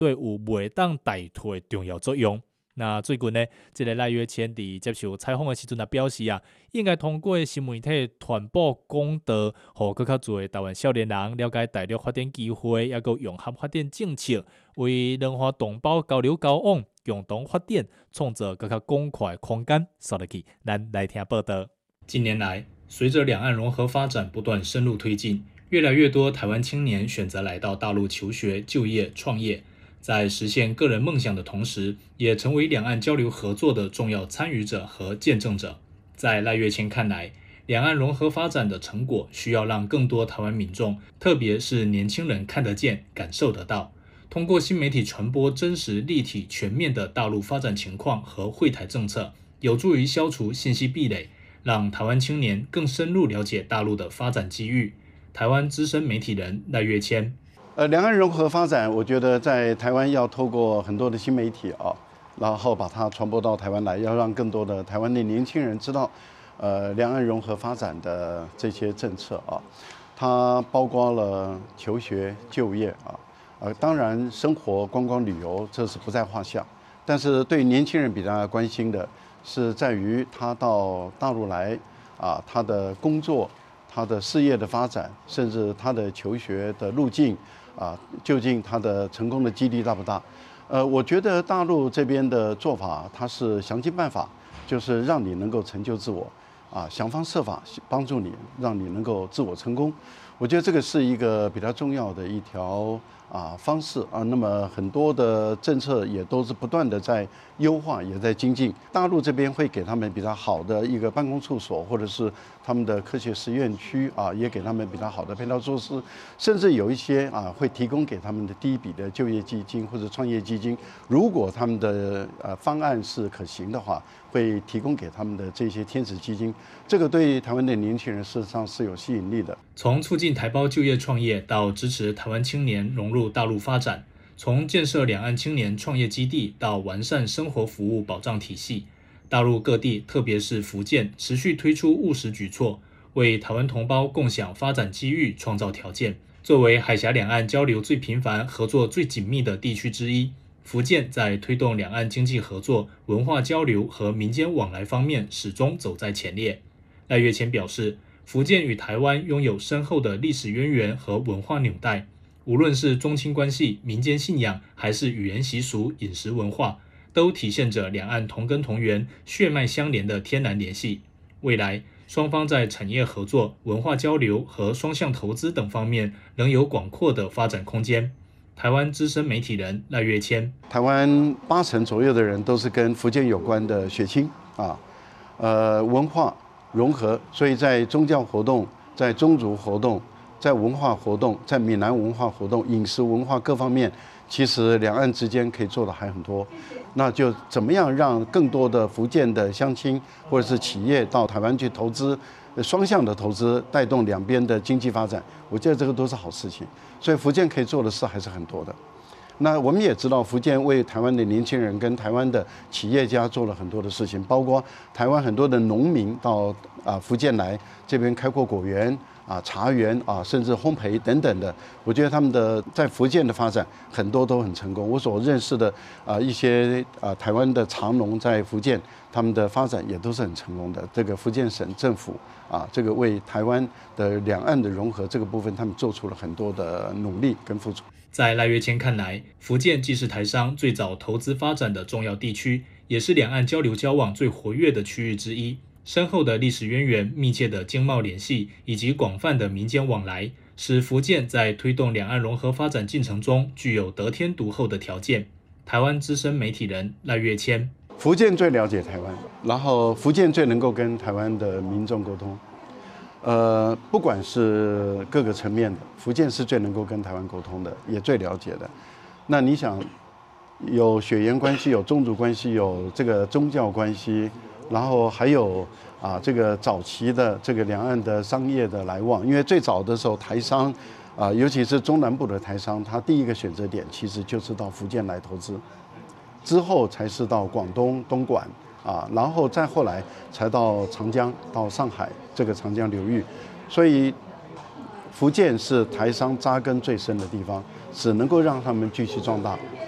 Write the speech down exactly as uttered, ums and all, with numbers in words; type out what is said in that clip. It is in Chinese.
对有袂当代替的重要作用。那最近呢，这个赖月谦伫接受采访的时阵也表示啊，应该通过新媒体传播公道，互更较侪台湾少年人了解大陆发展机会，也有融合发展政策，为两岸同胞交流交往、共同发展创造更较广阔的空间。说落去，咱来听报道。近年来，随着两岸融合发展不断深入推进，越来越多台湾青年选择来到大陆求学、就业、创业。在实现个人梦想的同时，也成为两岸交流合作的重要参与者和见证者。在赖月谦看来，两岸融合发展的成果需要让更多台湾民众，特别是年轻人看得见、感受得到。通过新媒体传播真实、立体、全面的大陆发展情况和惠台政策，有助于消除信息壁垒，让台湾青年更深入了解大陆的发展机遇。台湾资深媒体人赖月谦。 呃，两岸融合发展，我觉得在台湾要透过很多的新媒体啊，然后把它传播到台湾来，要让更多的台湾的年轻人知道，呃，两岸融合发展的这些政策啊，它包括了求学、就业啊，呃，当然生活、观光旅游这是不在话下，但是对年轻人比较关心的是在于他到大陆来啊，他的工作、他的事业的发展，甚至他的求学的路径。啊，究竟它的成功的几率大不大？呃，我觉得大陆这边的做法，它是想尽办法，就是让你能够成就自我，啊，想方设法帮助你，让你能够自我成功。我觉得这个是一个比较重要的一条啊方式啊。那么很多的政策也都是不断的在优化，也在精进。大陆这边会给他们比较好的一个办公处所，或者是他们的科学实验区啊，也给他们比较好的配套措施，甚至有一些啊会提供给他们的第一笔的就业基金或者创业基金。如果他们的呃方案是可行的话，会提供给他们的这些天使基金。这个对台湾的年轻人事实上是有吸引力的。 从促进台胞就业创业到支持台湾青年融入大陆发展，从建设两岸青年创业基地到完善生活服务保障体系，大陆各地特别是福建持续推出务实举措，为台湾同胞共享发展机遇创造条件。作为海峡两岸交流最频繁、合作最紧密的地区之一，福建在推动两岸经济合作、文化交流和民间往来方面始终走在前列。赖月谦表示，福建与台湾拥有深厚的历史渊源和文化纽带，无论是宗亲关系、民间信仰，还是语言习俗、饮食文化，都体现着两岸同根同源、血脉相连的天然联系。未来，双方在产业合作、文化交流和双向投资等方面仍有广阔的发展空间。台湾资深媒体人赖月谦， 台湾八成左右的人都是跟福建有关的血亲啊，呃，文化融合，所以在宗教活动、在宗族活动、在文化活动、在闽南文化活动、饮食文化各方面，其实两岸之间可以做的还很多。那就怎么样让更多的福建的乡亲或者是企业到台湾去投资，双向的投资，带动两边的经济发展，我觉得这个都是好事情。所以福建可以做的事还是很多的。那我们也知道，福建为台湾的年轻人跟台湾的企业家做了很多的事情，包括台湾很多的农民到啊福建来这边开阔果园啊、茶园啊，甚至烘焙等等的。我觉得他们的在福建的发展很多都很成功。我所认识的啊一些啊台湾的茶农在福建，他们的发展也都是很成功的。这个福建省政府啊，这个为台湾的两岸的融合这个部分，他们做出了很多的努力跟付出。 在赖月谦看来，福建既是台商最早投资发展的重要地区，也是两岸交流交往最活跃的区域之一。深厚的历史渊源、密切的经贸联系以及广泛的民间往来，使福建在推动两岸融合发展进程中具有得天独厚的条件。台湾资深媒体人赖月谦， 福建最了解台湾，然后福建最能够跟台湾的民众沟通。呃，不管是各个层面的，福建是最能够跟台湾沟通的，也最了解的。那你想，有血缘关系，有宗族关系，有这个宗教关系，然后还有啊这个早期的这个两岸的商业的来往。因为最早的时候，台商啊，尤其是中南部的台商，他第一个选择点其实就是到福建来投资，之后才是到广东、东莞。啊，然后再后来才到长江、到上海这个长江流域，所以福建是台商扎根最深的地方，只能够让他们继续壮大，